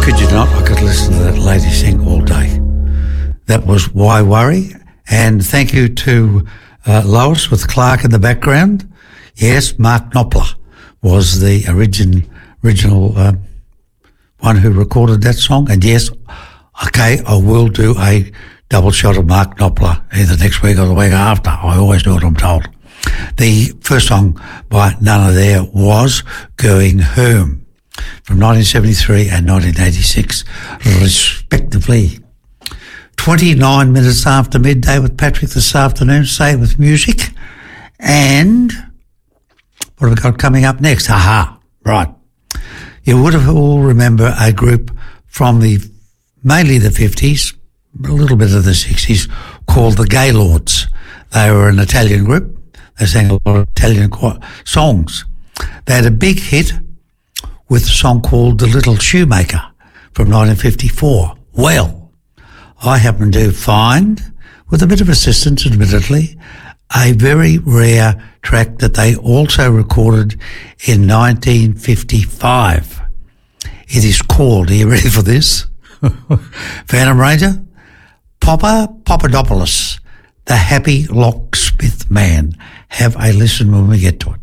Kid you not, I could listen to that lady sing all day. That was Why Worry, and thank you to Lois with Clark in the background. Yes, Mark Knopfler was the original one who recorded that song, and yes, okay, I will do a double shot of Mark Knopfler either next week or the week after. I always do what I'm told. The first song by Nana there was Going Home from 1973 and 1986, respectively. 29 minutes after midday with Patrick this afternoon, Say It With Music. And what have we got coming up next? Aha, right. You would have all remember a group from mainly the 50s, a little bit of the 60s, called the Gaylords. They were an Italian group. They sang a lot of Italian songs. They had a big hit with a song called The Little Shoemaker from 1954. Well, I happened to find, with a bit of assistance admittedly, a very rare track that they also recorded in 1955. It is called, are you ready for this? Phantom Ranger? Papadopoulos, the Happy Locksmith Man. Have a listen when we get to it.